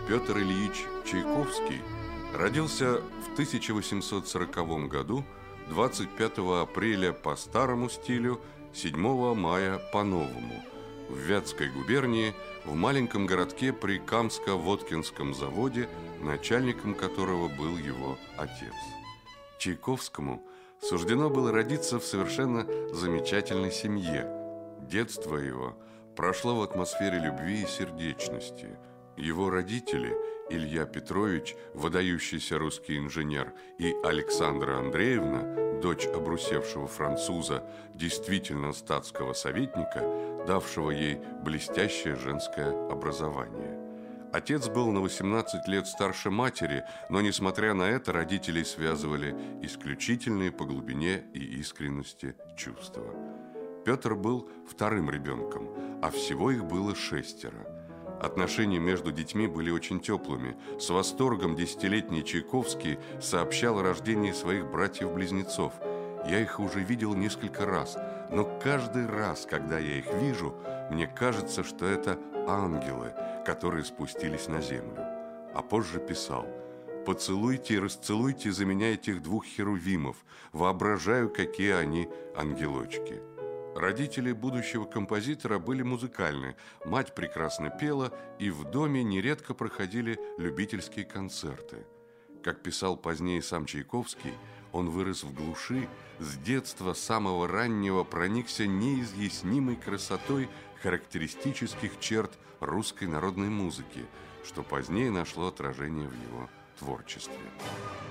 Петр Ильич Чайковский родился в 1840 году 25 апреля по старому стилю, 7 мая по новому, в Вятской губернии, в маленьком городке при Камско-Воткинском заводе, начальником которого был его отец. Чайковскому суждено было родиться в совершенно замечательной семье. Детство его прошло в атмосфере любви и сердечности. Его родители, Илья Петрович, выдающийся русский инженер, и Александра Андреевна, дочь обрусевшего француза, действительно статского советника, давшего ей блестящее женское образование. Отец был на 18 лет старше матери, но, несмотря на это, родителей связывали исключительные по глубине и искренности чувства. Петр был вторым ребенком, а всего их было 6. Отношения между детьми были очень теплыми. С восторгом 10-летний Чайковский сообщал о рождении своих братьев-близнецов. «Я их уже видел несколько раз, но каждый раз, когда я их вижу, мне кажется, что это ангелы, которые спустились на землю». А позже писал: «Поцелуйте и расцелуйте за меня этих 2 херувимов. Воображаю, какие они ангелочки». Родители будущего композитора были музыкальны. Мать прекрасно пела, и в доме нередко проходили любительские концерты. Как писал позднее сам Чайковский, он вырос в глуши, с детства самого раннего проникся неизъяснимой красотой характеристических черт русской народной музыки, что позднее нашло отражение в его творчестве.